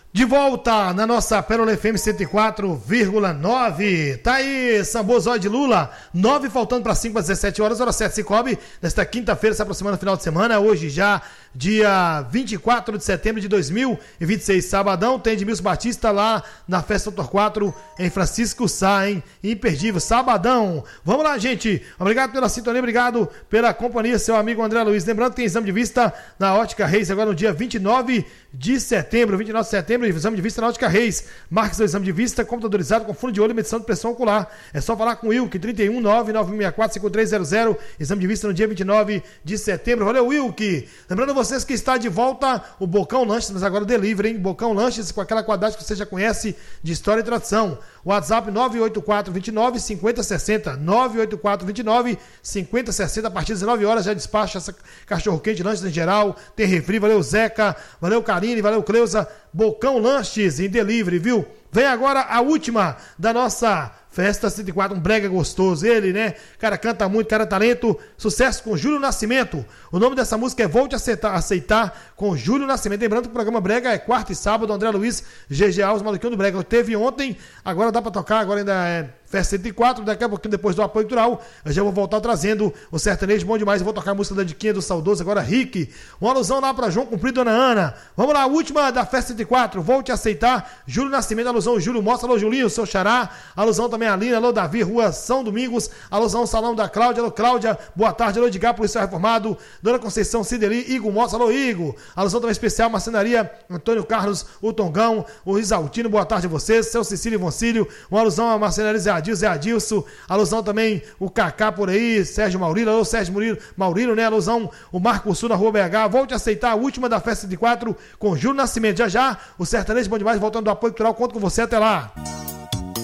De volta na nossa Pérola FM 104,9. Tá aí, Sambozói de Lula. 9 faltando para 5 às 17 horas, hora 7 Cicobi. Nesta quinta-feira, se aproximando do final de semana. Hoje já, dia 24 de setembro de 2026. Sabadão, tem Edmilson Batista lá na Festa Doutor 4 em Francisco Sá, hein? Imperdível. Sabadão. Vamos lá, gente. Obrigado pela sintonia, obrigado pela companhia, seu amigo André Luiz. Lembrando que tem exame de vista na Ótica Reis agora no dia 29 de setembro. 29 de setembro. Exame de vista na Ótica Reis. Marque seu exame de vista computadorizado com fundo de olho e medição de pressão ocular. É só falar com o Wilk, 31 99164 5300. Exame de vista no dia 29 de setembro. Valeu, Wilk. Lembrando vocês que está de volta o Bocão Lanches, mas agora delivery, hein? Bocão Lanches com aquela qualidade que você já conhece de história e tradição. WhatsApp 984 29 50 60. 984 29 50 60. A partir das 19 horas já despacha essa cachorro-quente, lanches em geral. Tem refri. Valeu, Zeca. Valeu, Karine. Valeu, Cleusa. Bocão Lanches em delivery, viu? Vem agora a última da nossa Festa 104, um brega gostoso. Ele, né? Cara, canta muito, cara, talento. Sucesso com Júlio Nascimento. O nome dessa música é Volte a Aceitar com Júlio Nascimento. Lembrando que o programa Brega é quarta e sábado. André Luiz, GG Alves, Maluquinho do Brega. Teve ontem, agora dá pra tocar, agora ainda é Festa 104. Daqui a pouquinho, depois do apoio cultural, eu já vou voltar trazendo o sertanejo bom demais. Eu vou tocar a música da Diquinha do Saudoso, agora Rick. Uma alusão lá pra João Cumprido, Dona Ana. Vamos lá, a última da Festa 104. Volte a Aceitar. Júlio Nascimento, alusão Júlio Mostra. Alô, Julinho, seu xará. Alusão também a Lina. Alô, Davi, Rua São Domingos. Alusão Salão da Cláudia. Alô, Cláudia. Boa tarde. Alô, Edgar, Policial Reformado. Dona Conceição Cideli. Igor Mostra. Alô, Igor. Alusão também especial, Marcenaria Antônio Carlos, o Tongão, o Isaltino. Boa tarde a vocês. Seu Cecílio e Voncílio. Uma alusão a Marcenaria Zé Adilson. Alusão também o Cacá por aí. Sérgio Maurílio. Alô, Sérgio Maurílio, né? Alusão o Marco Sul na Rua BH. Volte a Aceitar a última da Festa 104 com Júlio Nascimento. Já já, o sertanejo bom demais, voltando do apoio cultural. Conto com você. Até lá.